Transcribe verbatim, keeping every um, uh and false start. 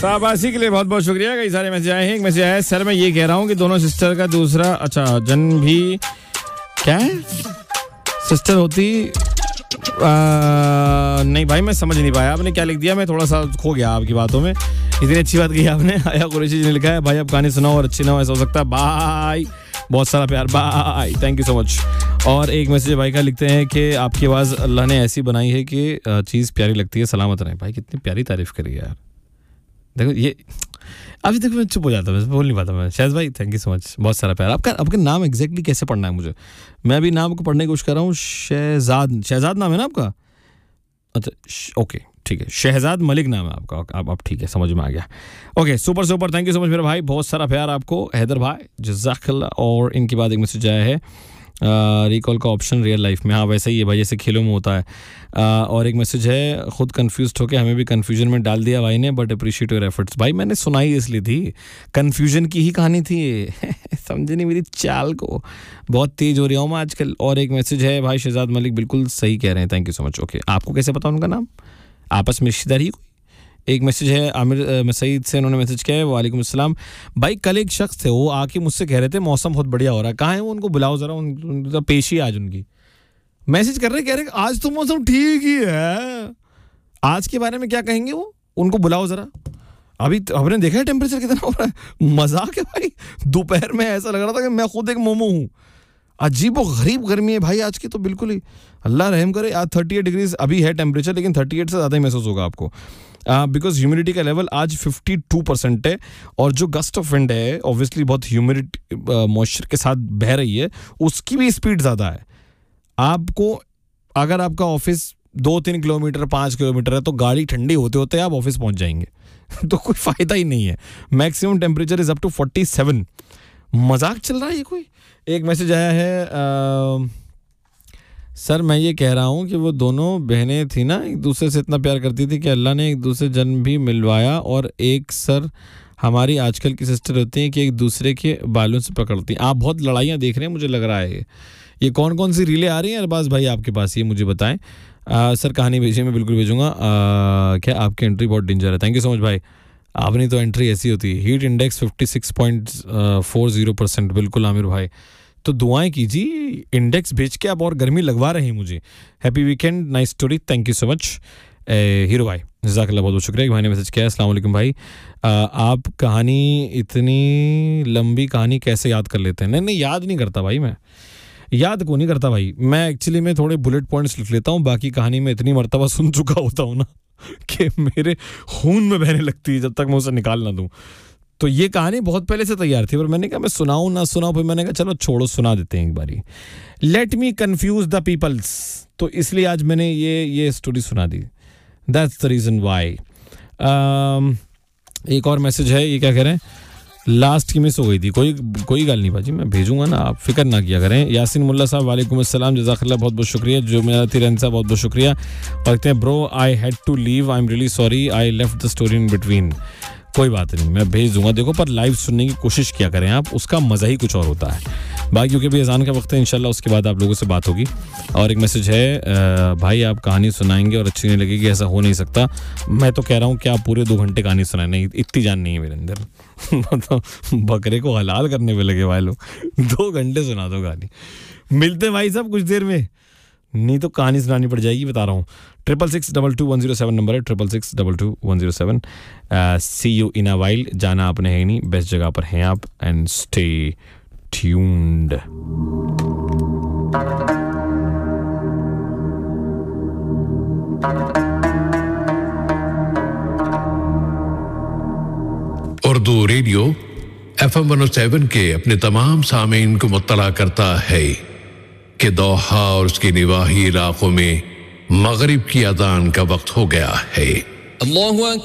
शाबाशी के लिए बहुत बहुत शुक्रिया। कई सारे मैसेज आए हैं। एक मैसेज आया है, सर मैं ये कह रहा हूँ कि दोनों सिस्टर का दूसरा अच्छा जन्म भी क्या है सिस्टर होती आ, नहीं भाई मैं समझ नहीं पाया आपने क्या लिख दिया। मैं थोड़ा सा खो गया आपकी बातों में। इतनी अच्छी बात कही आपने। आया कुरैशी जी ने लिखा है भाई आप कहानी सुनाओ और अच्छी ना हो ऐसा हो सकता है। बाय, बहुत सारा प्यार, bye, thank you so much. और एक मैसेज भाई का लिखते हैं कि आपकी आवाज़ अल्लाह ने ऐसी बनाई है कि चीज़ प्यारी लगती है, सलामत रहे। भाई कितनी प्यारी तारीफ करी है यार। देखो ये अभी देखो मैं चुप हो जाता हूँ, बोल नहीं पाता मैं। शहज़ भाई थैंक यू सो मच, बहुत सारा प्यार। आपका आपका नाम एग्जैक्टली कैसे पढ़ना है मुझे? मैं अभी नाम को पढ़ने की कोशिश कर रहा हूँ। शहजाद, शहजाद नाम है ना आपका? अच्छा ओके ठीक है, शहजाद मलिक नाम है आपका। आप आप ठीक है, समझ में आ गया। Okay super super, thank you so much मेरे भाई, बहुत सारा प्यार आपको हैदर भाई, जज़ाकल्लाह। और इनके बाद एक मैसेज आया है रिकॉल का ऑप्शन रियल लाइफ में, हाँ वैसे ही है भाई जैसे खेलों में होता है। आ, और एक मैसेज है खुद कंफ्यूज होके हमें भी कंफ्यूजन में डाल दिया भाई ने, बट अप्रिशिएट योर एफर्ट्स। भाई मैंने सुनाई इसलिए थी, कंफ्यूजन की ही कहानी थी ये। समझे नहीं मेरी चाल को, बहुत तेज हो रही हूँ मैं आजकल। और एक मैसेज है भाई शहजाद मलिक बिल्कुल सही कह रहे हैं, thank you so much. Okay आपको कैसे पता उनका नाम? आपस में रिश्तेदार ही कोई? एक मैसेज है आमिर मसईद से, उन्होंने मैसेज किया है वालेकुम अस्सलाम भाई कल एक शख्स थे वो आके मुझसे कह रहे थे मौसम बहुत बढ़िया हो रहा है, कहाँ है वो? उनको बुलाओ जरा, उनका पेशी आज उनकी मैसेज कर रहे कह रहे आज तो मौसम ठीक ही है। आज के बारे में क्या कहेंगे वो? उनको बुलाओ जरा। अभी आपने देखा है टेम्परेचर कितना हो रहा है? मजाक है भाई, दोपहर में ऐसा लग रहा था कि मैं खुद एक मोमो हूँ। अजीब और गरीब गर्मी है भाई आज की तो, बिल्कुल ही अल्लाह रहम करे। आज थर्टी एट डिग्रीज अभी है टेम्परेचर, लेकिन थर्टी एट से ज़्यादा ही महसूस होगा आपको, बिकॉज ह्यूमिडिटी का लेवल आज फिफ्टी टू परसेंट है। और जो गस्ट ऑफ विंड है ऑब्वियसली बहुत ह्यूमिडिटी मॉइस्चर के साथ बह रही है, उसकी भी स्पीड ज़्यादा है। आपको अगर आपका ऑफिस दो तीन किलोमीटर पाँच किलोमीटर है तो गाड़ी ठंडी होते होते आप ऑफिस पहुंच जाएंगे। तो कोई फ़ायदा ही नहीं है। Maximum temperature is up to forty seven. मजाक चल रहा है ये कोई? एक मैसेज आया है आ, सर मैं ये कह रहा हूँ कि वो दोनों बहनें थी ना एक दूसरे से इतना प्यार करती थी कि अल्लाह ने एक दूसरे जन्म भी मिलवाया। और एक सर हमारी आजकल की सिस्टर होती हैं कि एक दूसरे के बालों से पकड़ती हैं। आप बहुत लड़ाइयाँ देख रहे हैं मुझे लग रहा है। ये ये कौन कौन सी रीलें आ रही हैं अरबाज भाई आपके पास, ये मुझे बताएं। आ, सर कहानी भेजिए, मैं बिल्कुल भेजूँगा। क्या आपकी एंट्री बहुत डेंजर है, थैंक यू सो मच भाई। आपने तो एंट्री ऐसी होती है। Heat index fifty six point four zero percent, बिल्कुल आमिर भाई। तो दुआएं कीजिए, इंडेक्स भेज के आप और गर्मी लगवा रहे हैं मुझे। Happy weekend, nice story, thank you so much hero भाई, जज़ाकल्लाह, बहुत बहुत शुक्रिया। भाई ने मैसेज किया अस्सलाम वालेकुम भाई, आ, आप कहानी इतनी लंबी कहानी कैसे याद कर लेते हैं? नहीं नहीं याद नहीं करता भाई, मैं याद को नहीं करता भाई। मैं एक्चुअली में थोड़े बुलेट पॉइंट्स लिख लेता हूँ, बाकी कहानी में इतनी मरतबा सुन चुका होता हूँ ना कि मेरे खून में बहने लगती है जब तक मैं उसे निकाल ना दूँ। तो ये कहानी बहुत पहले से तैयार थी, पर मैंने कहा मैं सुनाऊं ना सुनाऊं, फिर मैंने कहा चलो छोड़ो सुना देते हैं एक बारी। Let me confuse the peoples, तो इसलिए आज मैंने ये ये स्टोरी सुना दी। That's the reason why. एक और मैसेज है, ये क्या कह रहे हैं, लास्ट की मिस हो गई थी। कोई कोई गल नहीं भाजी, मैं भेजूंगा ना, आप फिक्र ना किया करें। यासिन मुल्ला साहब वालेकुम अस्सलाम, जज़ाकल्लाह, बहुत बहुत शुक्रिया। जो मेरा तिरन साहब बहुत बहुत शुक्रिया। और कहते हैं bro I had to leave, I am really sorry, I left the story in between. कोई बात नहीं, मैं भेज दूंगा। देखो पर लाइव सुनने की कोशिश किया करें आप, उसका मज़ा ही कुछ और होता है। बाकी क्योंकि भी अज़ान का वक्त है, इंशाल्लाह उसके बाद आप लोगों से बात होगी। और एक मैसेज है, भाई आप कहानी सुनाएंगे और अच्छी नहीं लगेगी, ऐसा हो नहीं सकता। मैं तो कह रहा हूँ कि आप पूरे दो घंटे कहानी सुनाए, नहीं इतनी जान नहीं है मेरे अंदर। तो बकरे को हलाल करने में लगे भाई लोग, दो घंटे सुना दो कहानी। मिलते भाई साहब कुछ देर में, नहीं तो कहानी सुनानी पड़ जाएगी, बता रहा हूँ। Triple six double two one zero seven number है, triple six double two one zero seven. C you in a while, जाना आपने है नहीं, बेस्ट जगह पर हैं आप, and stay tuned. Urdu radio F M one O seven के अपने तमाम सामीन को मुत्तला करता है कि दोहा और उसके निवाही इलाकों में मगरिब की अज़ान का वक्त हो गया है। अल्लाहु